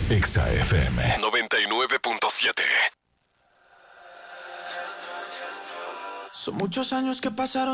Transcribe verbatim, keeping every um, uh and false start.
Exa F M noventa y nueve punto siete. Son muchos años que pasaron